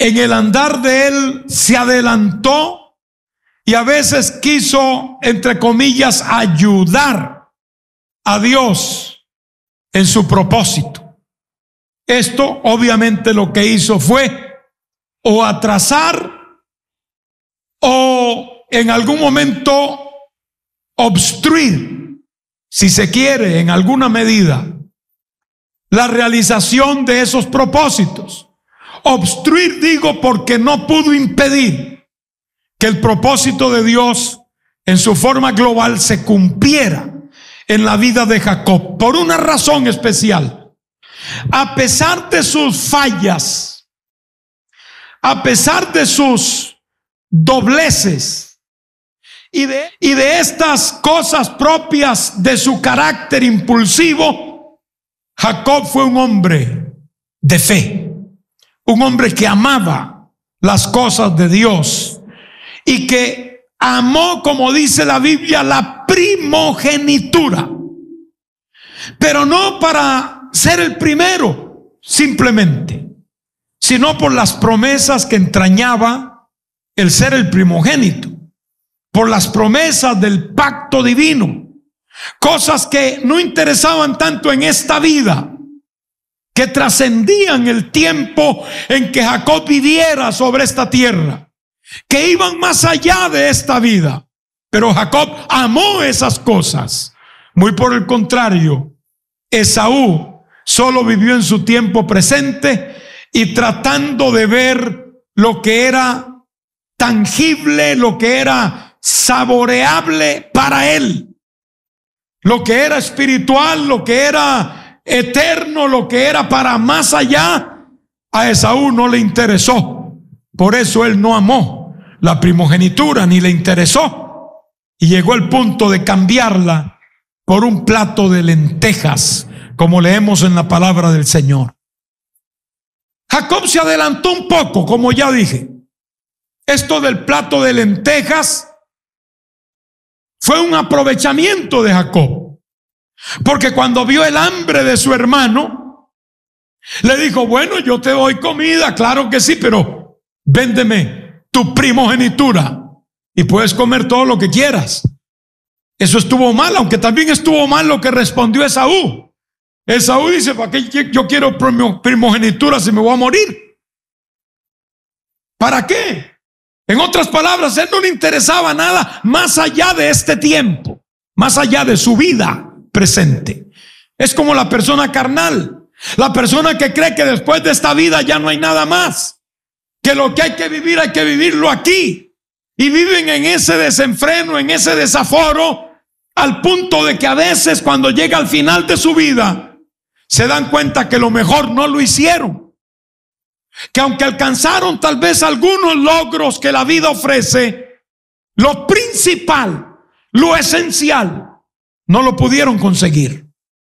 en el andar de él se adelantó y a veces quiso, entre comillas, ayudar a Dios en su propósito. Esto obviamente lo que hizo fue o atrasar o en algún momento obstruir, si se quiere, en alguna medida, la realización de esos propósitos. Obstruir, digo, porque no pudo impedir que el propósito de Dios en su forma global se cumpliera en la vida de Jacob, por una razón especial. A pesar de sus fallas, a pesar de sus dobleces y de estas cosas propias de su carácter impulsivo, Jacob fue un hombre de fe, un hombre que amaba las cosas de Dios y que amó, como dice la Biblia, la primogenitura, pero no para ser el primero simplemente, sino por las promesas que entrañaba el ser el primogénito, por las promesas del pacto divino, cosas que no interesaban tanto en esta vida, que trascendían el tiempo en que Jacob viviera sobre esta tierra, que iban más allá de esta vida. Pero Jacob amó esas cosas. Muy por el contrario, Esaú solo vivió en su tiempo presente y tratando de ver lo que era tangible, lo que era saboreable para él, lo que era espiritual, lo que era eterno, lo que era para más allá. A Esaú no le interesó. Por eso él no amó la primogenitura, ni le interesó, y llegó al punto de cambiarla por un plato de lentejas, como leemos en la palabra del Señor. Jacob se adelantó un poco, como ya dije. Esto del plato de lentejas fue un aprovechamiento de Jacob, porque cuando vio el hambre de su hermano, le dijo: bueno, yo te doy comida, claro que sí, pero véndeme tu primogenitura y puedes comer todo lo que quieras. Eso estuvo mal, aunque también estuvo mal lo que respondió Esaú. Esaú dice: ¿para qué yo quiero primogenitura si me voy a morir? ¿Para qué? En otras palabras, a él no le interesaba nada más allá de este tiempo, más allá de su vida presente. Es como la persona carnal, la persona que cree que después de esta vida ya no hay nada más, que lo que hay que vivirlo aquí, y viven en ese desenfreno, en ese desaforo, al punto de que a veces cuando llega al final de su vida se dan cuenta que lo mejor no lo hicieron, que aunque alcanzaron tal vez algunos logros que la vida ofrece, lo principal, lo esencial, no lo pudieron conseguir.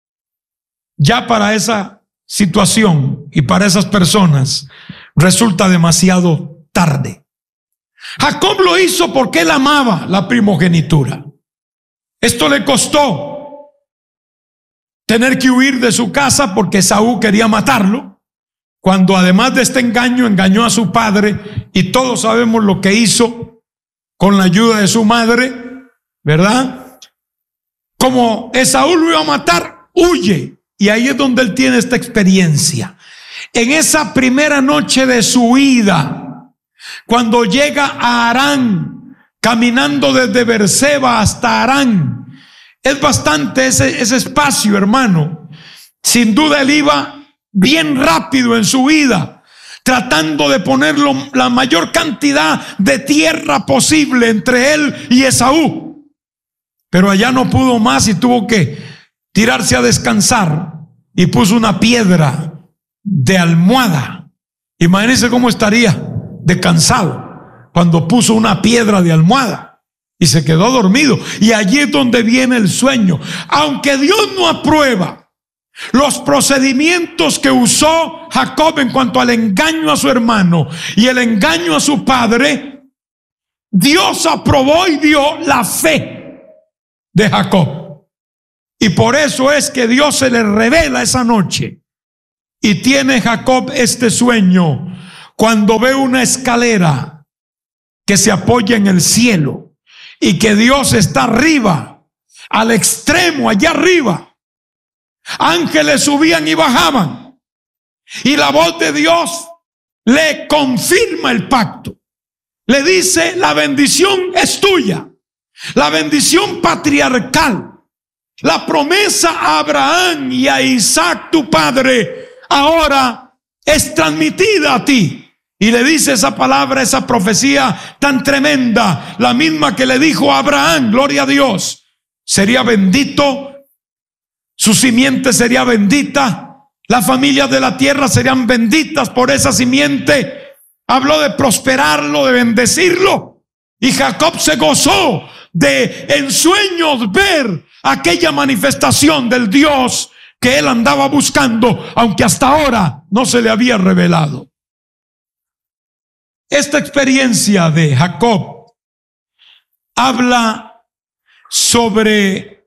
Ya para esa situación y para esas personas resulta demasiado tarde. Jacob lo hizo porque él amaba la primogenitura. Esto le costó tener que huir de su casa porque Esaú quería matarlo, cuando además de este engaño engañó a su padre, y todos sabemos lo que hizo con la ayuda de su madre, ¿verdad? Como Esaú lo iba a matar, huye, y ahí es donde él tiene esta experiencia. En esa primera noche de su huida, cuando llega a Harán, caminando desde Beerseba hasta Harán, es bastante ese espacio, hermano. Sin duda él iba bien rápido en su vida, tratando de poner la mayor cantidad de tierra posible entre él y Esaú. Pero allá no pudo más y tuvo que tirarse a descansar, y puso una piedra de almohada. Imagínense cómo estaría de cansado cuando puso una piedra de almohada y se quedó dormido. Y allí es donde viene el sueño. Aunque Dios no aprueba los procedimientos que usó Jacob en cuanto al engaño a su hermano y el engaño a su padre, Dios aprobó y dio la fe de Jacob. Y por eso es que Dios se le revela esa noche y tiene Jacob este sueño cuando ve una escalera que se apoya en el cielo y que Dios está arriba, al extremo, allá arriba. Ángeles subían y bajaban, y la voz de Dios le confirma el pacto. Le dice: la bendición es tuya, la bendición patriarcal, la promesa a Abraham y a Isaac tu padre, ahora es transmitida a ti. Y le dice esa palabra, esa profecía tan tremenda, la misma que le dijo a Abraham, gloria a Dios: sería bendito, su simiente sería bendita, las familias de la tierra serían benditas por esa simiente. Habló de prosperarlo, de bendecirlo. Y Jacob se gozó de en sueños ver aquella manifestación del Dios que él andaba buscando, aunque hasta ahora no se le había revelado. Esta experiencia de Jacob habla sobre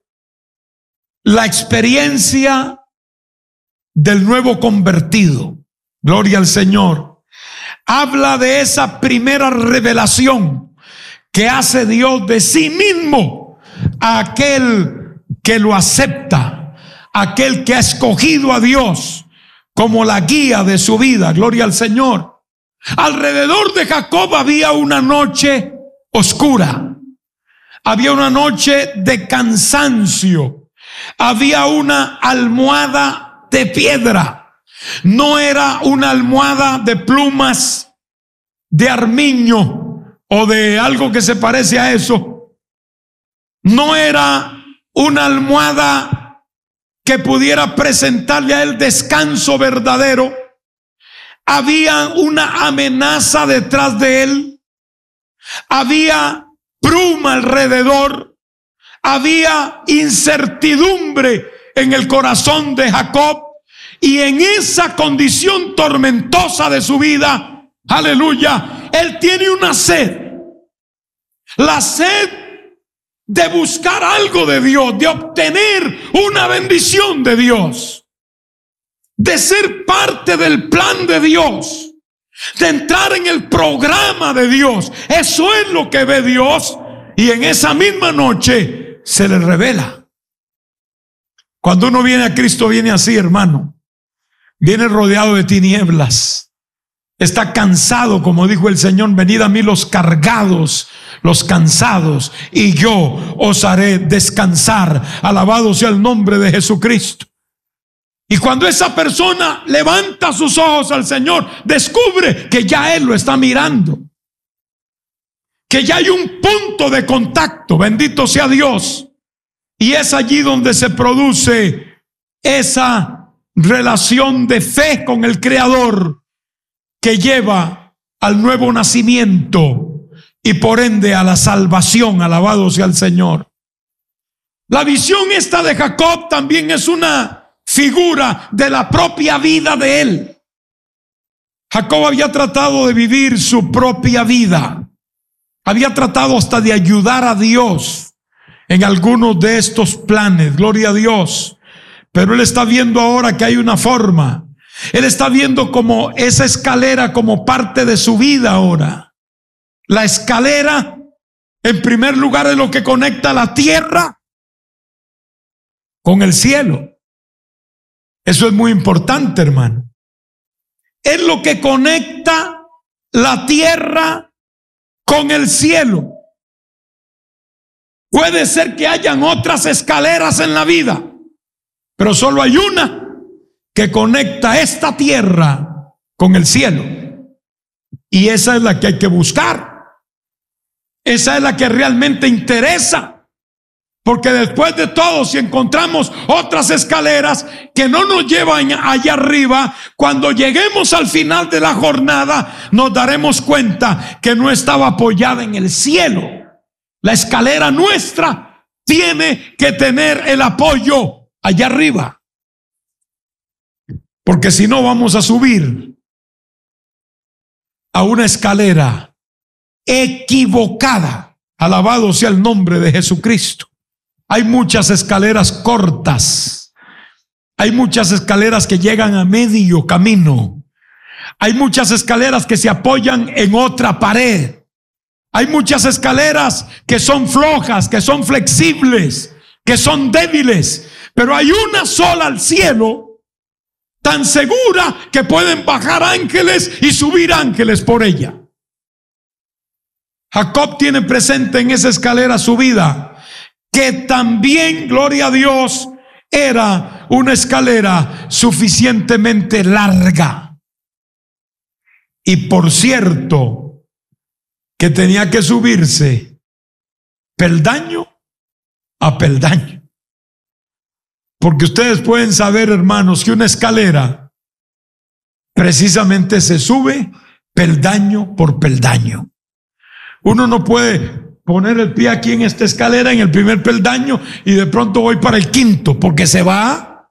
la experiencia del nuevo convertido. Gloria al Señor. Habla de esa primera revelación que hace Dios de sí mismo a aquel que lo acepta, aquel que ha escogido a Dios como la guía de su vida. Gloria al Señor. Alrededor de Jacob había una noche oscura, había una noche de cansancio, había una almohada de piedra. No era una almohada de plumas de armiño o de algo que se parece a eso. No era una almohada que pudiera presentarle a él descanso verdadero. Había una amenaza detrás de él. Había bruma alrededor. Había incertidumbre en el corazón de Jacob. Y en esa condición tormentosa de su vida, aleluya, él tiene una sed. La sed de buscar algo de Dios, de obtener una bendición de Dios, de ser parte del plan de Dios, de entrar en el programa de Dios. Eso es lo que ve Dios, y en esa misma noche se le revela. Cuando uno viene a Cristo, viene así, hermano. Viene rodeado de tinieblas. Está cansado, como dijo el Señor: venid a mí los cargados, los cansados, y yo os haré descansar. Alabado sea el nombre de Jesucristo. Y cuando esa persona levanta sus ojos al Señor, descubre que ya Él lo está mirando, que ya hay un punto de contacto. Bendito sea Dios. Y es allí donde se produce esa relación de fe con el Creador que lleva al nuevo nacimiento y por ende a la salvación. Alabado sea el Señor. La visión esta de Jacob también es una figura de la propia vida de él. Jacob había tratado de vivir su propia vida. Había tratado hasta de ayudar a Dios en algunos de estos planes. Gloria a Dios. Pero él está viendo ahora que hay una forma. Él está viendo como esa escalera como parte de su vida ahora. La escalera, en primer lugar, es lo que conecta la tierra con el cielo. Eso es muy importante, hermano. Es lo que conecta la tierra con el cielo. Puede ser que hayan otras escaleras en la vida, pero solo hay una que conecta esta tierra con el cielo. Y esa es la que hay que buscar. Esa es la que realmente interesa. Porque después de todo, si encontramos otras escaleras que no nos llevan allá arriba, cuando lleguemos al final de la jornada, nos daremos cuenta que no estaba apoyada en el cielo. La escalera nuestra tiene que tener el apoyo allá arriba, porque si no vamos a subir a una escalera equivocada. Alabado sea el nombre de Jesucristo. Hay muchas escaleras cortas, hay muchas escaleras que llegan a medio camino, Hay muchas escaleras que se apoyan en otra pared. Hay muchas escaleras que son flojas, que son flexibles, que son débiles. Pero hay una sola al cielo, tan segura que pueden bajar ángeles y subir ángeles por ella. Jacob tiene presente en esa escalera su vida, que también, gloria a Dios, era una escalera suficientemente larga. Y por cierto, que tenía que subirse peldaño a peldaño. Porque ustedes pueden saber, hermanos, que una escalera precisamente se sube peldaño por peldaño. Uno no puede poner el pie aquí en esta escalera, en el primer peldaño, y de pronto voy para el quinto, porque se va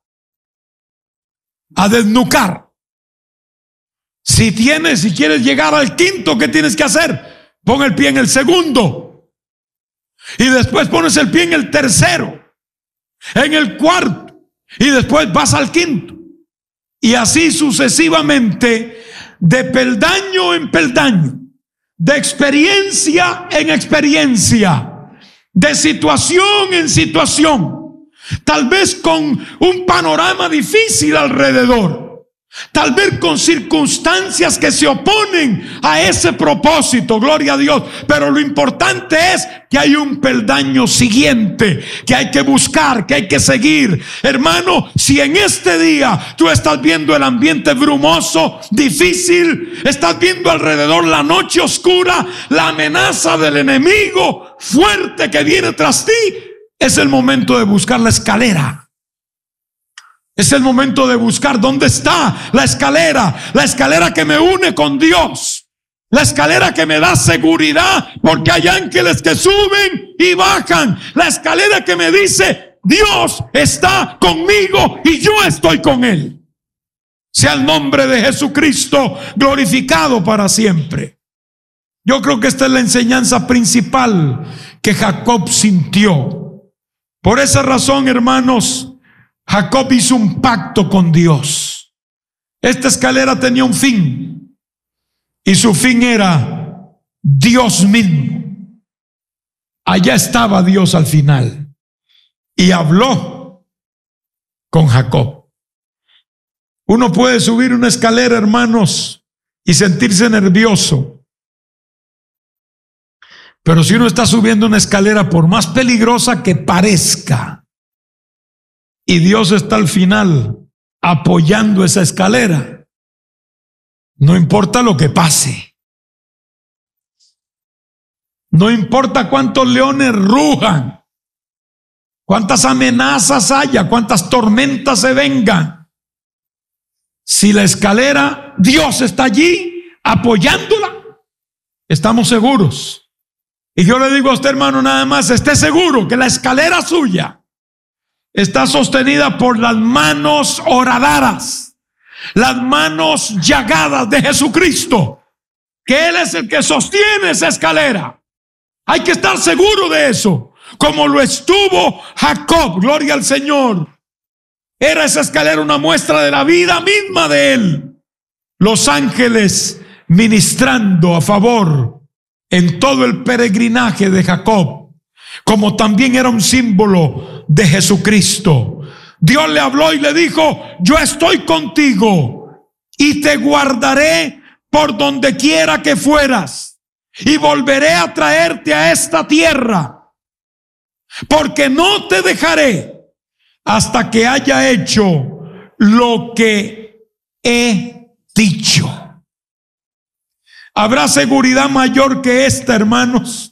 a desnucar. Si quieres llegar al quinto, ¿qué tienes que hacer? Pon el pie en el segundo. Y después pones el pie en el tercero, en el cuarto, y después vas al quinto. Y así sucesivamente, de peldaño en peldaño, de experiencia en experiencia, de situación en situación, tal vez con un panorama difícil alrededor, tal vez con circunstancias que se oponen a ese propósito, gloria a Dios. Pero lo importante es que hay un peldaño siguiente, que hay que buscar, que hay que seguir. Hermano, si en este día tú estás viendo el ambiente brumoso, difícil, estás viendo alrededor la noche oscura, la amenaza del enemigo fuerte que viene tras ti, es el momento de buscar la escalera. Es el momento de buscar dónde está la escalera que me une con Dios, la escalera que me da seguridad, porque hay ángeles que suben y bajan, la escalera que me dice, Dios está conmigo y yo estoy con Él. Sea el nombre de Jesucristo glorificado para siempre. Yo creo que esta es la enseñanza principal que Jacob sintió. Por esa razón, hermanos, Jacob hizo un pacto con Dios. Esta escalera tenía un fin, y su fin era Dios mismo. Allá estaba Dios al final, y habló con Jacob. Uno puede subir una escalera, hermanos, y sentirse nervioso. Pero si uno está subiendo una escalera, por más peligrosa que parezca, y Dios está al final apoyando esa escalera, no importa lo que pase, no importa cuántos leones rujan, cuántas amenazas haya, cuántas tormentas se vengan, si la escalera, Dios está allí apoyándola, estamos seguros. Y yo le digo a usted, hermano, nada más esté seguro que la escalera suya está sostenida por las manos horadaras, las manos llagadas de Jesucristo, que Él es el que sostiene esa escalera. Hay que estar seguro de eso, como lo estuvo Jacob, gloria al Señor. Era esa escalera una muestra de la vida misma de Él. Los ángeles ministrando a favor en todo el peregrinaje de Jacob, como también era un símbolo de Jesucristo. Dios le habló y le dijo, yo estoy contigo y te guardaré por donde quiera que fueras, y volveré a traerte a esta tierra, porque no te dejaré hasta que haya hecho lo que he dicho. ¿Habrá seguridad mayor que esta, hermanos?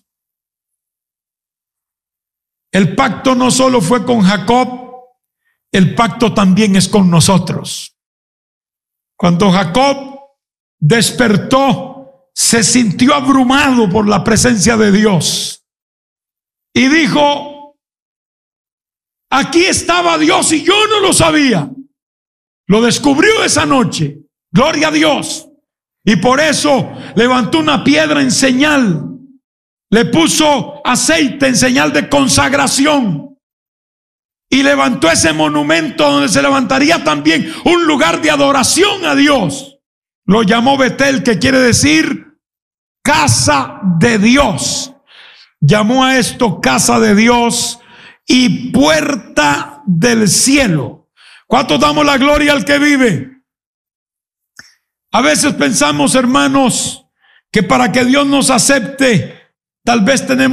El pacto no solo fue con Jacob, el pacto también es con nosotros. Cuando Jacob despertó, se sintió abrumado por la presencia de Dios y dijo, aquí estaba Dios y yo no lo sabía. Lo descubrió esa noche, gloria a Dios, y por eso levantó una piedra en señal. Le puso aceite en señal de consagración y levantó ese monumento donde se levantaría también un lugar de adoración a Dios. lo llamó Betel, que quiere decir casa de Dios. Llamó a esto casa de Dios y puerta del cielo. ¿Cuántos damos la gloria al que vive? A veces pensamos, hermanos, que para que Dios nos acepte, tal vez tenemos